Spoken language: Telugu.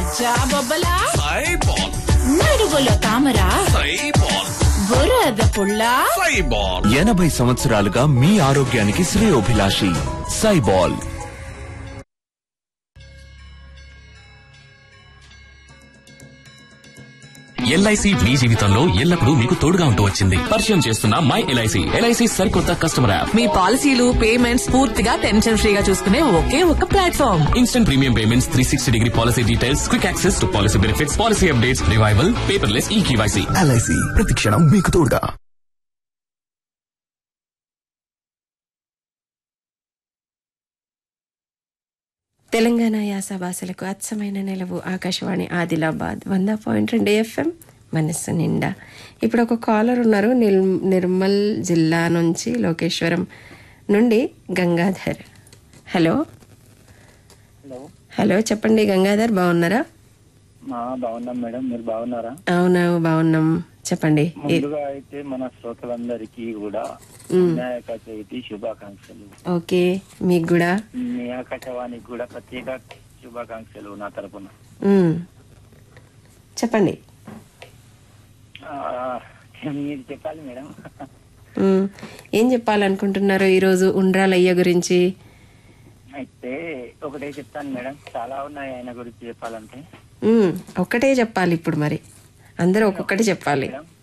జాబొబ్బలా సైబాల్ నడువులో తామర సైబాల్ బురద పుల్ల సైబాల్ 80 సంవత్సరాలుగా మీ ఆరోగ్యానికి శ్రేయోభిలాషి సైబాల్. ఎల్ఐసి మీ జీవితంలో ఎల్లప్పుడూ మీకు తోడుగా ఉంటూ వచ్చింది. పరిచయం చేస్తున్న మై ఎల్ఐసి. ఎల్ఐసి సరికొత్త కస్టమర్ యాప్. మీ పాలసీలు పేమెంట్స్ పూర్తిగా టెన్షన్ ఫ్రీగా చూసుకునే ఒకే ఒక platform. Instant premium payments, 360-degree policy details, quick access to policy benefits, policy updates, revival, paperless eKYC. LIC ప్రతిక్షణం మీకు తోడుగా. తెలంగాణ యాస భాషలకు అచ్చమైన నిలవు ఆకాశవాణి ఆదిలాబాద్ 100.2 FM మనస్సు నిండా. ఇప్పుడు ఒక కాలర్ ఉన్నారు నిర్మల్ జిల్లా నుంచి, లోకేశ్వరం నుండి గంగాధర్. హలో హలో, చెప్పండి గంగాధర్, బాగున్నారా? బాగున్నాం మేడం, మీరు బాగున్నారా? అవునా, బాగున్నాం. చెప్పండి. ముందుగా అయితే మన శ్రోతలందరికీ కూడా వినాయక చవితి శుభాకాంక్షలు. ఓకే, మీకు కూడా. మీ ఆకాశవాణికి కూడా ప్రత్యేక శుభాకాంక్షలు నా తరపున. చెప్పండి. మీరు చెప్పాలి మేడం. ఏం చెప్పాలనుకుంటున్నారు ఈరోజు ఉండ్రాలయ్య గురించి? అయితే ఒకటే చెప్తాను మేడం, చాలా ఉన్నాయి ఆయన గురించి చెప్పాలంటే. ఒక్కటే చెప్పాలి ఇప్పుడు, మరి అందరూ ఒక్కొక్కటి చెప్పాలి.